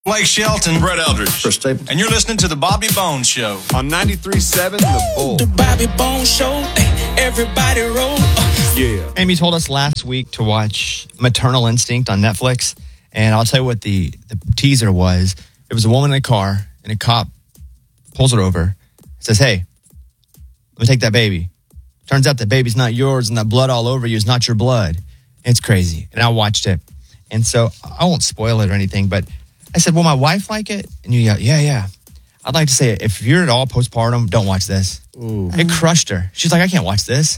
Blake Shelton, Brett Eldridge, Chris Stapleton. and you're listening to The Bobby Bones Show. On 93.7 The Bull. The Bobby Bones Show, everybody roll. Yeah. Amy told us last week to watch Maternal Instinct on Netflix, and I'll tell you what the teaser was. It was a woman in a car, and a cop pulls her over, says, "Hey, let me take that baby." Turns out that baby's not yours, and that blood all over you is not your blood. It's crazy. And I watched it, and so I won't spoil it or anything, but I said, "Will my wife like it?" And you go, yeah. I'd like to say, if you're at all postpartum, don't watch this. Ooh. It crushed her. She's like, "I can't watch this."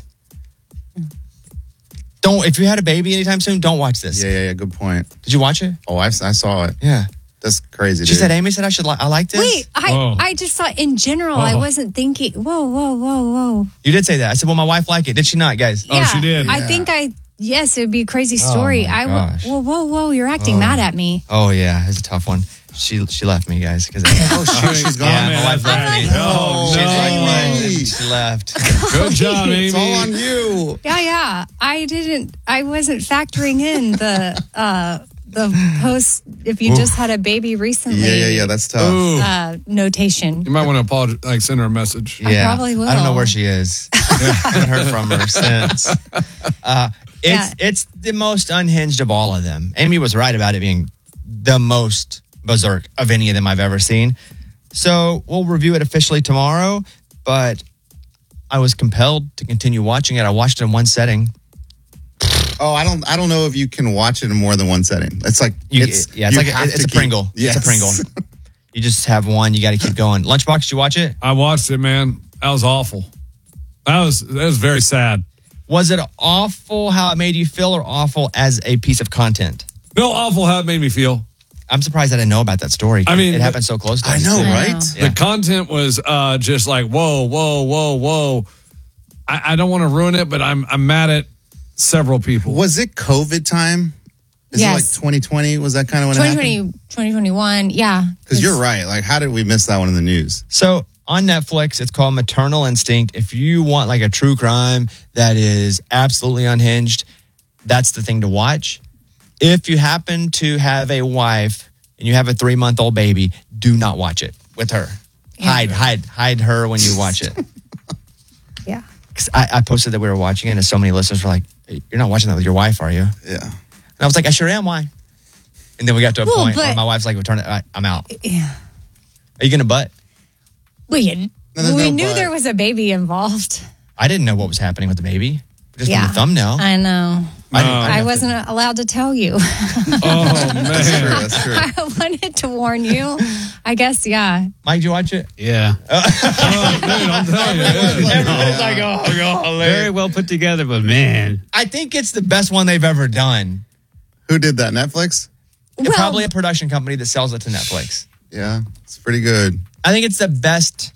If you had a baby anytime soon, don't watch this. Yeah. Good point. Did you watch it? Oh, I saw it. Yeah. That's crazy, She dude. said, Amy said I like this. Wait, I just thought in general, I wasn't thinking, whoa. You did say that. I said, will my wife like it? Did she not, guys? Yeah, she did. I think yes, it would be a crazy story. my gosh. Whoa, you're acting mad at me. Oh, yeah. It's a tough one. She left me, guys. She's gone. Yeah, my wife left me. Oh, She's like, Amy. what? She left. Good job, Amy. It's all on you. Yeah. I wasn't factoring in the post if you just had a baby recently. Yeah. That's tough. Ooh. Notation. You might want to apologize, send her a message. I probably will. I don't know where she is. I haven't heard from her since. It's the most unhinged of all of them. Amy was right about it being the most berserk of any of them I've ever seen. So we'll review it officially tomorrow, but I was compelled to continue watching it. I watched it in one setting. Oh, I don't know if you can watch it in more than one setting. It's like It's a Pringle. Yes. It's a Pringle. You just have one. You got to keep going. Lunchbox, did you watch it? I watched it, man. That was awful. That was very sad. Was it awful how it made you feel, or awful as a piece of content? No, awful how it made me feel. I'm surprised I didn't know about that story. I mean, it happened so close to I us. know, I right? know. Yeah. The content was just like, whoa. I don't want to ruin it, but I'm mad at several people. Was it COVID time? Is Yes. it like 2020? Was that kind of when it 2020, happened? 2021, yeah. Because you're right. Like, how did we miss that one in the news? So on Netflix, it's called Maternal Instinct. If you want like a true crime that is absolutely unhinged, that's the thing to watch. If you happen to have a wife and you have a 3-month-old baby, do not watch it with her. Yeah. Hide her when you watch it. Yeah. Because I posted that we were watching it, and so many listeners were like, "Hey, you're not watching that with your wife, are you?" Yeah. And I was like, I sure am. Why? And then we got to a Well, point but- where my wife's like, I'm out. Yeah. Are you going to butt? We No, knew but- there was a baby involved. I didn't know what was happening with the baby. Just Yeah. from the thumbnail. I know. I didn't- wasn't allowed to tell you. Oh, man. That's true. I wanted to warn you. I guess, yeah. Mike, did you watch it? Yeah. Oh, dude, I'm telling you. Yeah. Everybody's like, oh, Very well put together, but man. I think it's the best one they've ever done. Who did that? Netflix? Probably a production company that sells it to Netflix. Yeah. It's pretty good. I think it's the best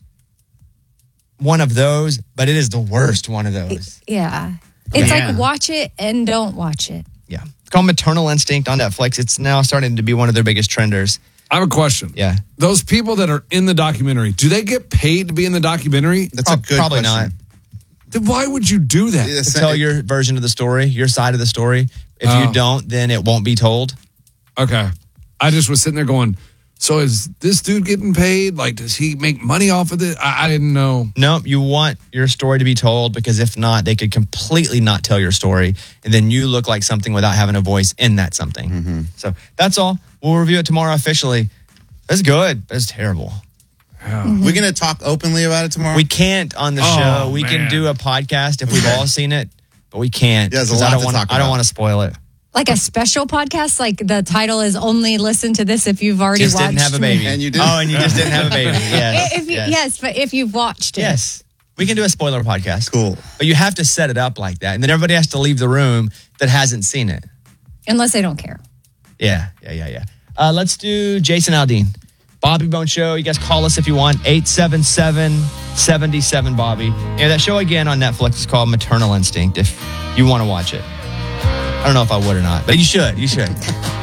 one of those, but it is the worst one of those. Yeah. It's Yeah. like watch it and don't watch it. Yeah. It's called Maternal Instinct on Netflix. It's now starting to be one of their biggest trenders. I have a question. Yeah. Those people that are in the documentary, do they get paid to be in the documentary? That's a good Probably question. Then why would you do that? Yeah, To tell your version of the story, your side of the story. If you don't, then it won't be told. Okay. I just was sitting there going, so is this dude getting paid? Like, does he make money off of it? I didn't know. No, you want your story to be told, because if not, they could completely not tell your story. And then you look like something without having a voice in that something. So that's all. We'll review it tomorrow officially. It's good, but it's terrible. We're going to talk openly about it tomorrow? We can't on the Oh, show. We can man. do a podcast if we've all seen it, but we can't. Yeah, there's a 'cause lot I don't to want talk I don't about. want to spoil it. Like a special podcast, like the title is only listen to this if you've already Just watched didn't have a baby. And you did? Oh, and you just didn't have a baby. Yes. Yes, but if you've watched it. Yes. We can do a spoiler podcast. Cool. But you have to set it up like that. And then everybody has to leave the room that hasn't seen it. Unless they don't care. Yeah. Let's do Jason Aldean. Bobby Bone Show. You guys call us if you want. 877-77-Bobby. Yeah, that show again on Netflix is called Maternal Instinct if you want to watch it. I don't know if I would or not, but you should.